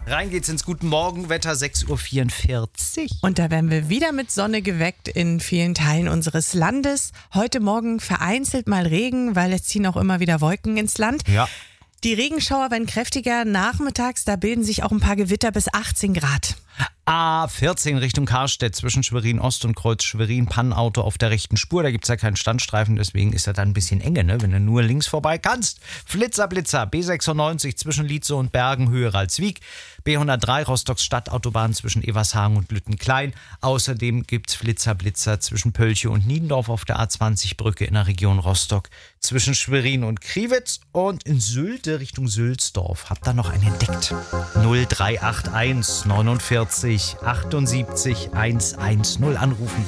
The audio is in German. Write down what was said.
Rein geht's ins Guten Morgen-Wetter, 6.44 Uhr. Und da werden wir wieder mit Sonne geweckt in vielen Teilen unseres Landes. Heute Morgen vereinzelt mal Regen, weil es ziehen auch immer wieder Wolken ins Land. Ja. Die Regenschauer werden kräftiger. Nachmittags, da bilden sich auch ein paar Gewitter bis 18 Grad. A14 Richtung Karstedt zwischen Schwerin Ost und Kreuz Schwerin. Pannenauto auf der rechten Spur. Da gibt's ja keinen Standstreifen, deswegen ist das dann ein bisschen enge, ne? Wenn du nur links vorbei kannst. Flitzer, B96 zwischen Lietzow und Bergen, Höhe Ralswiek. B103 Rostocks Stadtautobahn zwischen Evershagen und Lüttenklein. Außerdem gibt's Flitzer zwischen Pölche und Niendorf auf der A20-Brücke in der Region Rostock zwischen Schwerin und Kriwitz. Und in Sylte Richtung Sülzdorf. Habt ihr noch einen entdeckt? 0381 49 78 110 anrufen.